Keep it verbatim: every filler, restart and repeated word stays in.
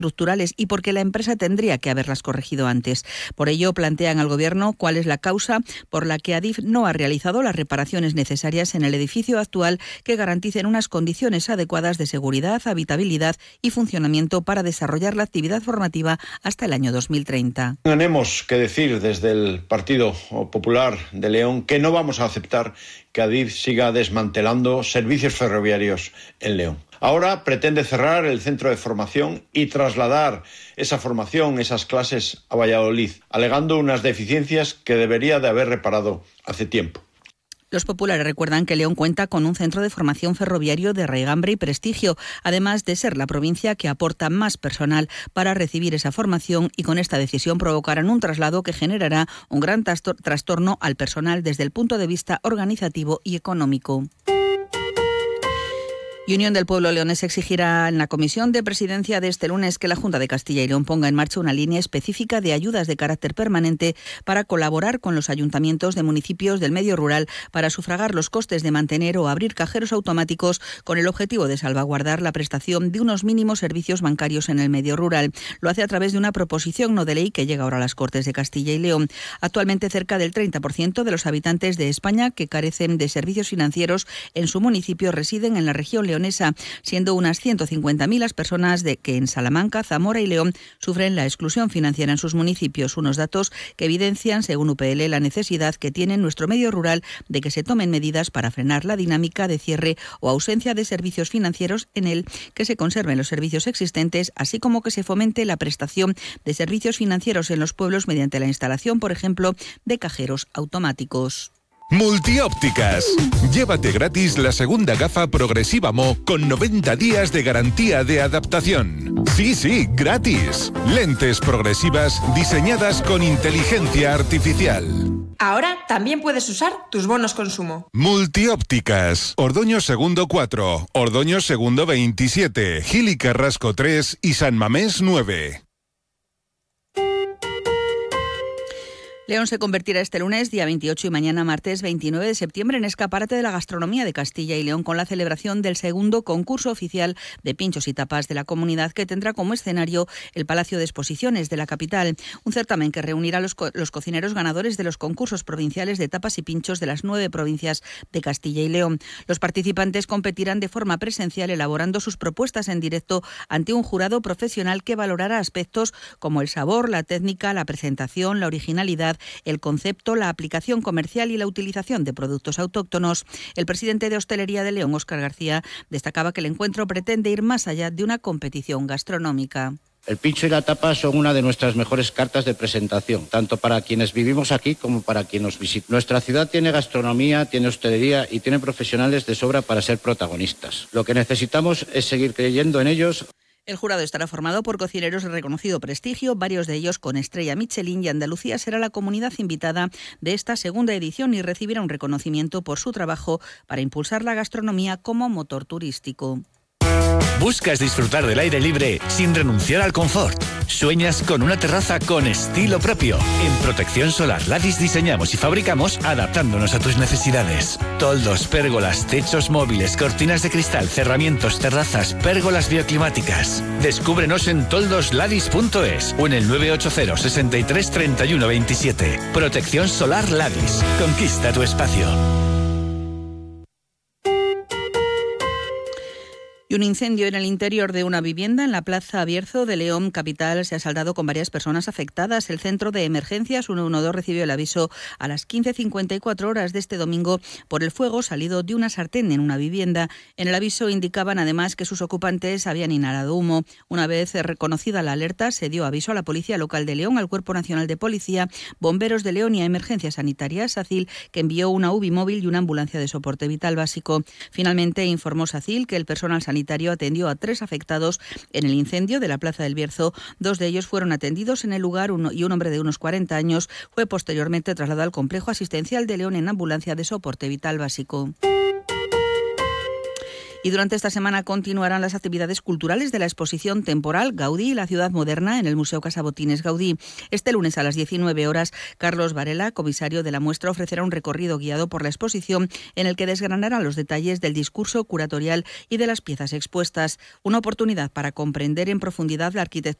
estructurales y porque la empresa tendría que haberlas corregido antes. Por ello, plantean al Gobierno cuál es la causa por la que Adif no ha realizado las reparaciones necesarias en el edificio actual que garanticen unas condiciones adecuadas de seguridad, habitabilidad y funcionamiento para desarrollar la actividad formativa hasta el año dos mil treinta. Tenemos que decir desde el Partido Popular de León que no vamos a aceptar que Adif siga desmantelando servicios ferroviarios en León. Ahora pretende cerrar el centro de formación y trasladar esa formación, esas clases a Valladolid, alegando unas deficiencias que debería de haber reparado hace tiempo. Los populares recuerdan que León cuenta con un centro de formación ferroviario de raigambre y prestigio, además de ser la provincia que aporta más personal para recibir esa formación, y con esta decisión provocarán un traslado que generará un gran trastorno al personal desde el punto de vista organizativo y económico. Y Unión del Pueblo leonés exigirá en la comisión de presidencia de este lunes que la Junta de Castilla y León ponga en marcha una línea específica de ayudas de carácter permanente para colaborar con los ayuntamientos de municipios del medio rural para sufragar los costes de mantener o abrir cajeros automáticos con el objetivo de salvaguardar la prestación de unos mínimos servicios bancarios en el medio rural. Lo hace a través de una proposición no de ley que llega ahora a las Cortes de Castilla y León. Actualmente cerca del treinta por ciento de los habitantes de España que carecen de servicios financieros en su municipio residen en la región leonesa, siendo unas ciento cincuenta mil las personas de que en Salamanca, Zamora y León sufren la exclusión financiera en sus municipios, unos datos que evidencian, según U P L, la necesidad que tiene nuestro medio rural de que se tomen medidas para frenar la dinámica de cierre o ausencia de servicios financieros en él, que se conserven los servicios existentes, así como que se fomente la prestación de servicios financieros en los pueblos mediante la instalación, por ejemplo, de cajeros automáticos. Multiópticas. Llévate gratis la segunda gafa Progresiva Mo con noventa días de garantía de adaptación. Sí, sí, gratis. Lentes progresivas diseñadas con inteligencia artificial. Ahora también puedes usar tus bonos consumo. Multiópticas. Ordoño Segundo cuatro, Ordoño Segundo veintisiete, Gil y Carrasco tres y San Mamés nueve. León se convertirá este lunes, día veintiocho, y mañana, martes veintinueve de septiembre, en escaparate de la gastronomía de Castilla y León, con la celebración del segundo concurso oficial de pinchos y tapas de la comunidad, que tendrá como escenario el Palacio de Exposiciones de la capital. Un certamen que reunirá a los, co- los cocineros ganadores de los concursos provinciales de tapas y pinchos de las nueve provincias de Castilla y León. Los participantes competirán de forma presencial, elaborando sus propuestas en directo ante un jurado profesional que valorará aspectos como el sabor, la técnica, la presentación, la originalidad, el concepto, la aplicación comercial y la utilización de productos autóctonos. El presidente de Hostelería de León, Óscar García, destacaba que el encuentro pretende ir más allá de una competición gastronómica. El pincho y la tapa son una de nuestras mejores cartas de presentación, tanto para quienes vivimos aquí como para quienes nos visitan. Nuestra ciudad tiene gastronomía, tiene hostelería y tiene profesionales de sobra para ser protagonistas. Lo que necesitamos es seguir creyendo en ellos. El jurado estará formado por cocineros de reconocido prestigio, varios de ellos con estrella Michelin, y Andalucía será la comunidad invitada de esta segunda edición y recibirá un reconocimiento por su trabajo para impulsar la gastronomía como motor turístico. ¿Buscas disfrutar del aire libre sin renunciar al confort? ¿Sueñas con una terraza con estilo propio? En Protección Solar Ladis diseñamos y fabricamos adaptándonos a tus necesidades. Toldos, pérgolas, techos móviles, cortinas de cristal, cerramientos, terrazas, pérgolas bioclimáticas. Descúbrenos en toldos ladis punto es o en el nueve ocho cero, sesenta y tres, treinta y uno veintisiete. Protección Solar Ladis. Conquista tu espacio. Y un incendio en el interior de una vivienda en la Plaza Bierzo de León capital se ha saldado con varias personas afectadas. El centro de emergencias uno uno dos recibió el aviso a las quince cincuenta y cuatro horas de este domingo por el fuego salido de una sartén en una vivienda. En el aviso indicaban además que sus ocupantes habían inhalado humo. Una vez reconocida la alerta, se dio aviso a la Policía Local de León, al Cuerpo Nacional de Policía, Bomberos de León y a Emergencias Sanitarias SACIL, que envió una U B I móvil y una ambulancia de soporte vital básico. Finalmente informó SACIL que el personal sanitario atendió a tres afectados en el incendio de la Plaza del Bierzo. Dos de ellos fueron atendidos en el lugar uno, y un hombre de unos cuarenta años fue posteriormente trasladado al complejo asistencial de León en ambulancia de soporte vital básico. Y durante esta semana continuarán las actividades culturales de la exposición temporal Gaudí y la ciudad moderna en el Museo Casabotines Gaudí. Este lunes a las diecinueve horas, Carlos Varela, comisario de la muestra, ofrecerá un recorrido guiado por la exposición en el que desgranará los detalles del discurso curatorial y de las piezas expuestas. Una oportunidad para comprender en profundidad la arquitectura